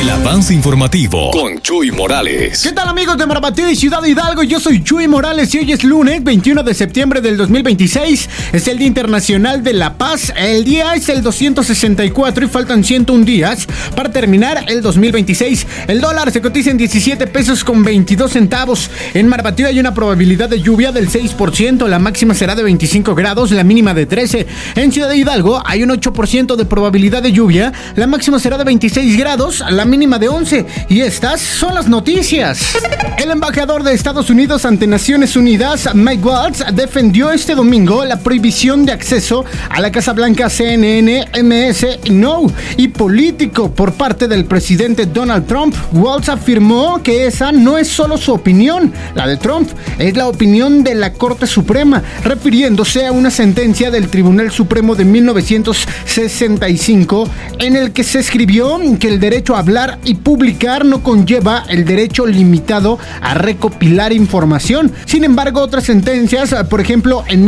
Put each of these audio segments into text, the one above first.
El avance informativo con Chuy Morales. ¿Qué tal, amigos de Marabatío y Ciudad Hidalgo? Yo soy Chuy Morales y hoy es lunes 21 de septiembre del 2026. Es el Día Internacional de la Paz. El día es el 264 y faltan 101 días para terminar el 2026. El dólar se cotiza en 17 pesos con 22 centavos. En Marabatío hay una probabilidad de lluvia del 6%. La máxima será de 25 grados, la mínima de 13. En Ciudad Hidalgo hay un 8% de probabilidad de lluvia. La máxima será de 26 grados, la mínima de 11. Y estas son las noticias. El embajador de Estados Unidos ante Naciones Unidas, Mike Waltz, defendió este domingo la prohibición de acceso a la Casa Blanca, CNN, MS, No y político por parte del presidente Donald Trump. Waltz afirmó que esa no es solo su opinión, la de Trump, es la opinión de la Corte Suprema, refiriéndose a una sentencia del Tribunal Supremo de 1965 en el que se escribió que el derecho a hablar y publicar no conlleva el derecho limitado a recopilar información. Sin embargo, otras sentencias, por ejemplo, en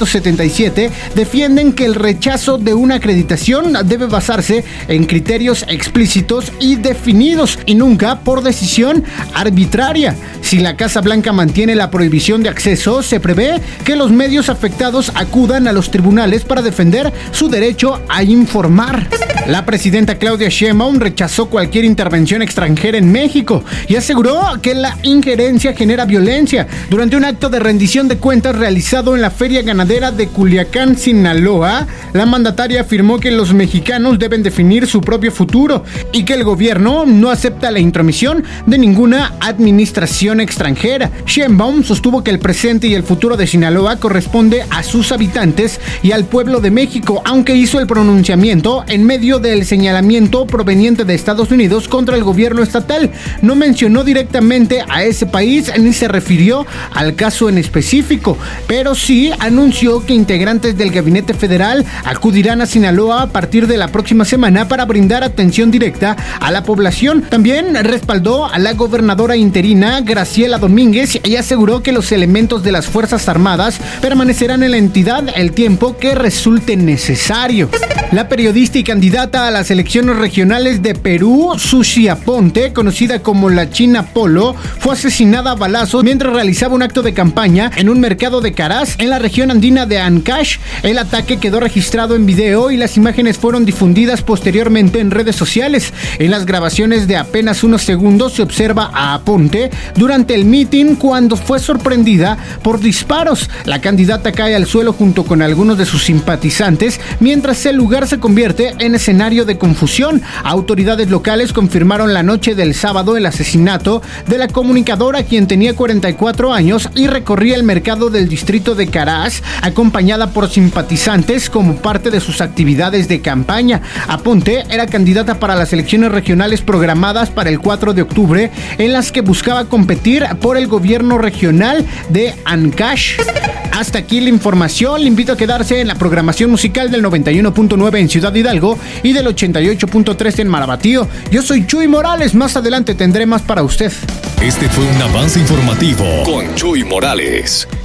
1977, defienden que el rechazo de una acreditación debe basarse en criterios explícitos y definidos y nunca por decisión arbitraria. Si la Casa Blanca mantiene la prohibición de acceso, se prevé que los medios afectados acudan a los tribunales para defender su derecho a informar. La presidenta Claudia Sheinbaum rechazó cualquier intervención extranjera en México y aseguró que la injerencia genera violencia. Durante un acto de rendición de cuentas realizado en la Feria Ganadera de Culiacán, Sinaloa, la mandataria afirmó que los mexicanos deben definir su propio futuro y que el gobierno no acepta la intromisión de ninguna administración extranjera. Sheinbaum sostuvo que el presente y el futuro de Sinaloa corresponde a sus habitantes y al pueblo de México, aunque hizo el pronunciamiento en medio del señalamiento proveniente de Estados Unidos contra el gobierno estatal. No mencionó directamente a ese país ni se refirió al caso en específico, pero sí anunció que integrantes del gabinete federal acudirán a Sinaloa a partir de la próxima semana para brindar atención directa a la población. También respaldó a la gobernadora interina Graciela Domínguez y aseguró que los elementos de las Fuerzas Armadas permanecerán en la entidad el tiempo que resulte necesario. La periodista y candidata a las elecciones regionales de Perú, Susi Aponte, conocida como la China Polo, fue asesinada a balazos mientras realizaba un acto de campaña en un mercado de Caraz, en la región andina de Ancash. El ataque quedó registrado en video y las imágenes fueron difundidas posteriormente en redes sociales. En las grabaciones de apenas unos segundos se observa a Aponte durante el mitin cuando fue sorprendida por disparos. La candidata cae al suelo junto con algunos de sus simpatizantes, mientras el lugar se convierte en escenario de confusión. Autoridades locales confirmaron la noche del sábado el asesinato de la comunicadora, quien tenía 44 años y recorría el mercado del distrito de Caraz, acompañada por simpatizantes como parte de sus actividades de campaña. Aponte era candidata para las elecciones regionales programadas para el 4 de octubre, en las que buscaba competir por el gobierno regional de Ancash. Hasta aquí la información. Le invito a quedarse en la programación musical del 91.9 en Ciudad Hidalgo y del 88.3 en Marabatío. Yo soy Chuy Morales. Más adelante tendré más para usted. Este fue un avance informativo con Chuy Morales.